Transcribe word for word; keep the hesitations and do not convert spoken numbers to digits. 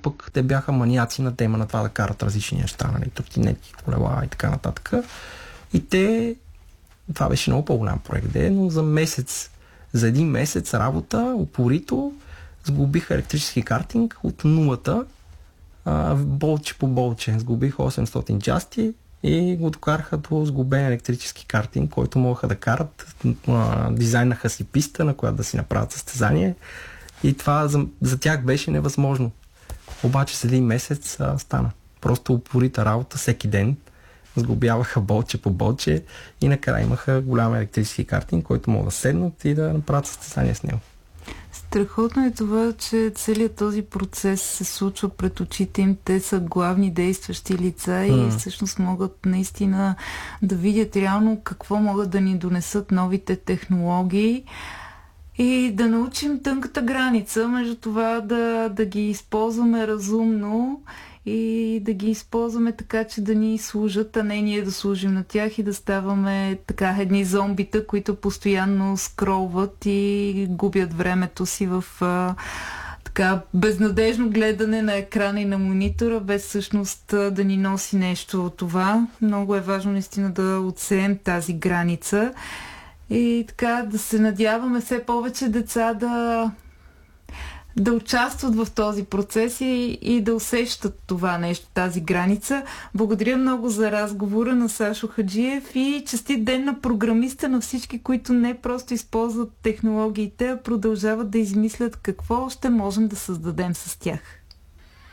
пък те бяха маниаци на тема на това да карат различни неща, нали, тротинетки, колела и така нататък. И те, това беше много по-голям проект, де, но за месец, за един месец работа, упорито, сглобиха електрически картинг от нулата, а, болче по болче. Сглобиха осемстотин части и го докараха до сглобен електрически картинг, който могаха да карат. А, дизайнаха си писта, на която да си направят състезание. И това за, за тях беше невъзможно. Обаче след един месец а, стана. Просто упорита работа всеки ден. Сглобяваха болче по болче и накрая имаха голям електрически картинг, който могат да седнат и да направят състезание с него. Страхотно е това, че целият този процес се случва пред очите им. Те са главни действащи лица и mm. всъщност могат наистина да видят реално какво могат да ни донесат новите технологии и да научим тънката граница между това да, да ги използваме разумно и да ги използваме така, че да ни служат, а не ние да служим на тях и да ставаме така едни зомбита, които постоянно скролват и губят времето си в а, така безнадежно гледане на екрана и на монитора, без всъщност да ни носи нещо от това. Много е важно наистина да отсеем тази граница и така да се надяваме все повече деца да да участват в този процес и, и да усещат това нещо, тази граница. Благодаря много за разговора на Сашо Хаджиев и честит ден на програмиста, на всички, които не просто използват технологиите, а продължават да измислят какво още можем да създадем с тях.